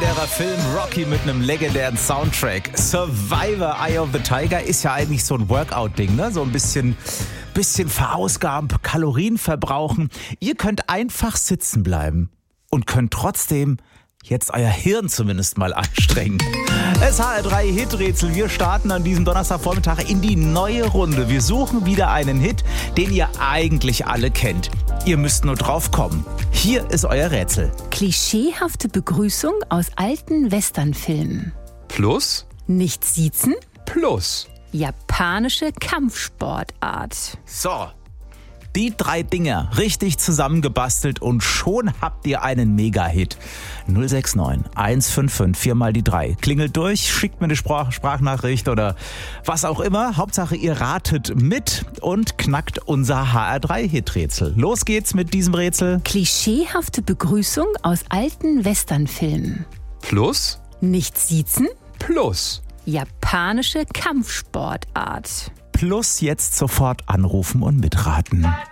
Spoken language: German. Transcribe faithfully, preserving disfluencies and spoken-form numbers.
legendärer Film Rocky mit einem legendären Soundtrack. Survivor, Eye of the Tiger ist ja eigentlich so ein Workout-Ding, ne? So ein bisschen, bisschen verausgaben, Kalorien verbrauchen. Ihr könnt einfach sitzen bleiben und könnt trotzdem jetzt euer Hirn zumindest mal anstrengen. Das H R drei Hiträtsel. Wir starten an diesem Donnerstagvormittag in die neue Runde. Wir suchen wieder einen Hit, den ihr eigentlich alle kennt. Ihr müsst nur drauf kommen. Hier ist euer Rätsel. Klischeehafte Begrüßung aus alten Westernfilmen. Plus? Nicht siezen. Plus. Japanische Kampfsportart. So. Die drei Dinger richtig zusammengebastelt und schon habt ihr einen Mega-Hit. null sechs neun eins fünf fünf vier mal die drei. Klingelt durch, schickt mir eine Sprach- Sprachnachricht oder was auch immer. Hauptsache ihr ratet mit und knackt unser H R drei Hiträtsel. Los geht's mit diesem Rätsel. Klischeehafte Begrüßung aus alten Westernfilmen. Plus? Nicht siezen. Plus. Japanische Kampfsportart. Plus jetzt sofort anrufen und mitraten.